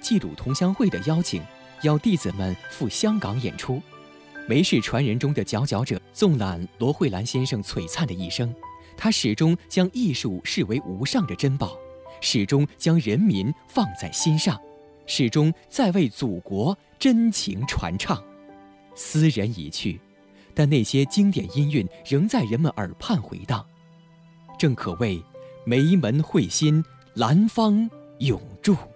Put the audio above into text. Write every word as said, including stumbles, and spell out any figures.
冀鲁同乡会的邀请，邀弟子们赴香港演出。梅氏传人中的佼佼者，纵览罗慧兰先生璀璨的一生，他始终将艺术视为无上的珍宝，始终将人民放在心上，始终在为祖国真情传唱。斯人已去，但那些经典音韵仍在人们耳畔回荡，正可谓梅门慧心，兰芳永驻。